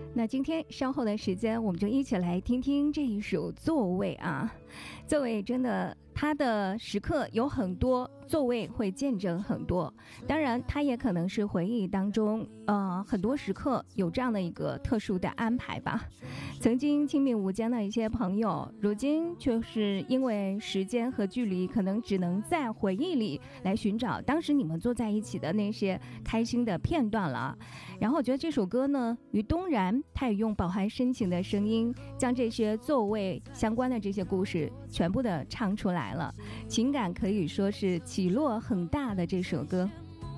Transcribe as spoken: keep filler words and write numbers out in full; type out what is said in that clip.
那今天稍后的时间，我们就一起来听听这一首《座位》啊。座位真的，它的时刻有很多，座位会见证很多。当然，它也可能是回忆当中，呃，很多时刻有这样的一个特殊的安排吧。曾经亲密无间的一些朋友，如今却是因为时间和距离，可能只能在回忆里来寻找当时你们坐在一起的那些开心的片段了。然后我觉得这首歌呢，于东然他也用饱含深情的声音，将这些座位相关的这些故事全部的唱出来了，情感可以说是起落很大的这首歌。